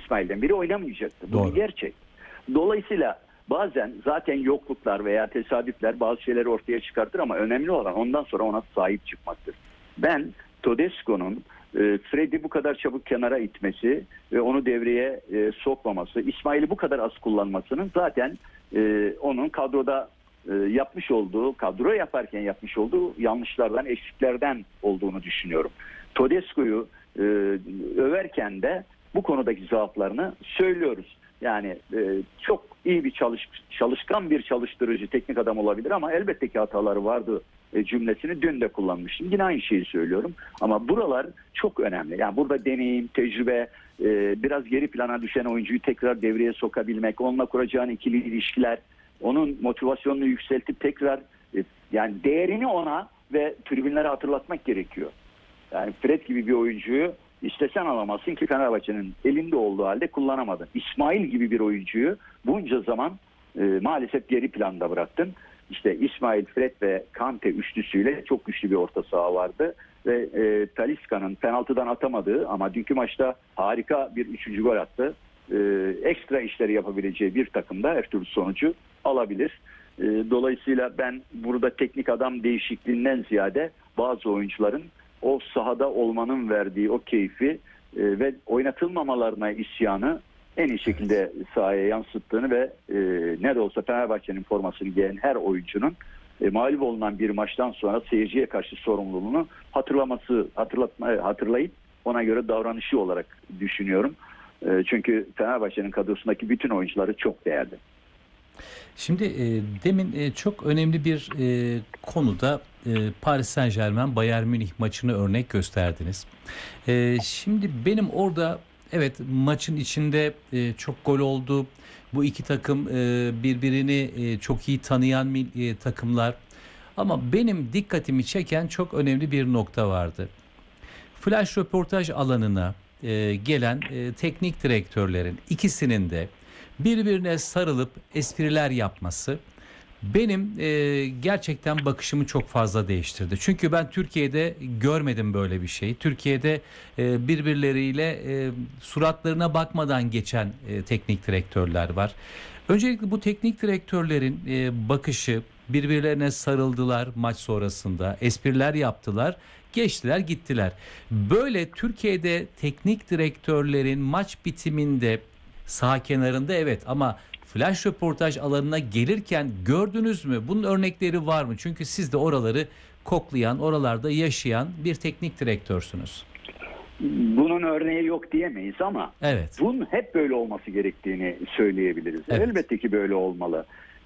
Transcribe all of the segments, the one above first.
İsmail'den biri oynamayacaktı. Bu Doğru. bir gerçek. Dolayısıyla bazen zaten yokluklar veya tesadüfler bazı şeyleri ortaya çıkartır ama önemli olan ondan sonra ona sahip çıkmaktır. Ben Tedesco'nun Fred'i bu kadar çabuk kenara itmesi ve onu devreye sokmaması, İsmail'i bu kadar az kullanmasının zaten onun kadroda yapmış olduğu, kadro yaparken yapmış olduğu yanlışlardan, eksiklerden olduğunu düşünüyorum. Tedesco'yu överken de bu konudaki zaaflarını söylüyoruz. Yani çok iyi bir çalışkan bir çalıştırıcı teknik adam olabilir ama elbette ki hataları vardı cümlesini dün de kullanmıştım. Yine aynı şeyi söylüyorum. Ama buralar çok önemli. Yani burada deneyim, tecrübe, biraz geri plana düşen oyuncuyu tekrar devreye sokabilmek, onunla kuracağın ikili ilişkiler, onun motivasyonunu yükseltip tekrar yani değerini ona ve tribünlere hatırlatmak gerekiyor. Yani Fred gibi bir oyuncuyu istesen alamazsın ki Fenerbahçe'nin elinde olduğu halde kullanamadın. İsmail gibi bir oyuncuyu bunca zaman maalesef geri planda bıraktın. İşte İsmail, Fred ve Kante üçlüsüyle çok güçlü bir orta saha vardı. Ve Talisca'nın penaltıdan atamadığı ama dünkü maçta harika bir 3. gol attı. Ekstra işleri yapabileceği bir takımda her türlü sonucu alabilir. Dolayısıyla ben burada teknik adam değişikliğinden ziyade bazı oyuncuların o sahada olmanın verdiği o keyfi ve oynatılmamalarına isyanı en iyi şekilde sahaya yansıttığını ve ne de olsa Fenerbahçe'nin formasını giyen her oyuncunun mağlup olunan bir maçtan sonra seyirciye karşı sorumluluğunu hatırlayıp ona göre davranışı olarak düşünüyorum. Çünkü Fenerbahçe'nin kadrosundaki bütün oyuncuları çok değerli. Şimdi demin çok önemli bir konuda Paris Saint-Germain Bayern Münih maçını örnek gösterdiniz. Şimdi benim orada evet maçın içinde çok gol oldu. Bu iki takım birbirini çok iyi tanıyan takımlar. Ama benim dikkatimi çeken çok önemli bir nokta vardı. Flash röportaj alanına gelen teknik direktörlerin ikisinin de birbirine sarılıp espriler yapması benim gerçekten bakışımı çok fazla değiştirdi. Çünkü ben Türkiye'de görmedim böyle bir şey. Türkiye'de birbirleriyle suratlarına bakmadan geçen teknik direktörler var. Öncelikle bu teknik direktörlerin bakışı, birbirlerine sarıldılar maç sonrasında, espriler yaptılar, geçtiler gittiler. Böyle Türkiye'de teknik direktörlerin maç bitiminde saha kenarında evet ama flash röportaj alanına gelirken gördünüz mü? Bunun örnekleri var mı? Çünkü siz de oraları koklayan, oralarda yaşayan bir teknik direktörsünüz. Bunun örneği yok diyemeyiz ama evet. Bunun hep böyle olması gerektiğini söyleyebiliriz. Evet. Elbette ki böyle olmalı.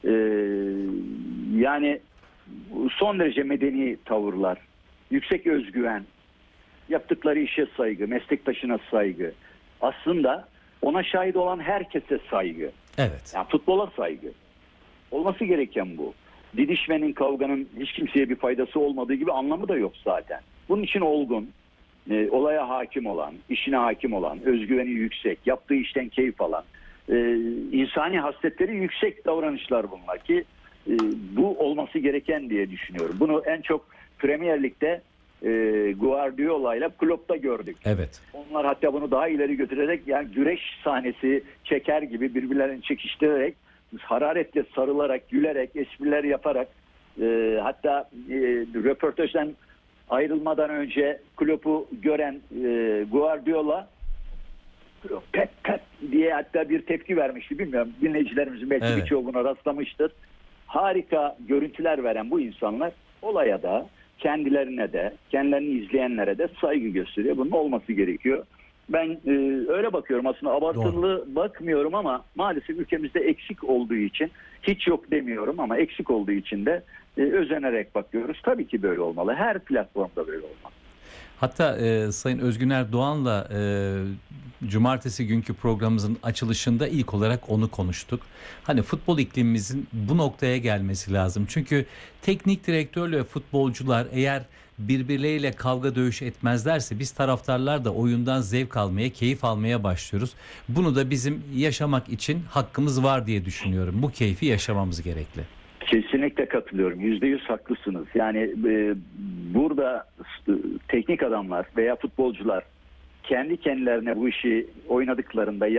Yani son derece medeni tavırlar, yüksek özgüven, yaptıkları işe saygı, meslektaşına saygı. Aslında ona şahit olan herkese saygı. Evet. Yani futbola saygı. Olması gereken bu. Didişmenin, kavganın hiç kimseye bir faydası olmadığı gibi anlamı da yok zaten. Bunun için olgun, olaya hakim olan, işine hakim olan, özgüveni yüksek, yaptığı işten keyif alan, insani hasletleri yüksek davranışlar bunlar ki bu olması gereken diye düşünüyorum. Bunu en çok Premier Lig'de Guardiola ile Klopp'ta gördük. Evet. Onlar hatta bunu daha ileri götürerek yani güreş sahnesi çeker gibi birbirlerini çekiştirerek, hararetle sarılarak, gülerek, espriler yaparak hatta röportajdan ayrılmadan önce Klopp'u gören Guardiola pep diye hatta bir tepki vermişti. Bilmiyorum, dinleyicilerimizin belki birçoğu buna rastlamıştır. Harika görüntüler veren bu insanlar olaya da kendilerine de, kendilerini izleyenlere de saygı gösteriyor. Bunun olması gerekiyor. Ben öyle bakıyorum aslında, abartılı bakmıyorum ama maalesef ülkemizde eksik olduğu için, hiç yok demiyorum ama eksik olduğu için de özenerek bakıyoruz. Tabii ki böyle olmalı. Her platformda böyle olmalı. Hatta Sayın Özgüner Doğan'la cumartesi günkü programımızın açılışında ilk olarak onu konuştuk. Hani futbol iklimimizin bu noktaya gelmesi lazım. Çünkü teknik direktörle ve futbolcular eğer birbirleriyle kavga dövüş etmezlerse biz taraftarlar da oyundan zevk almaya, keyif almaya başlıyoruz. Bunu da bizim yaşamak için hakkımız var diye düşünüyorum. Bu keyfi yaşamamız gerekli. Kesinlikle katılıyorum. %100 haklısınız. Yani burada teknik adamlar veya futbolcular kendi kendilerine bu işi oynadıklarında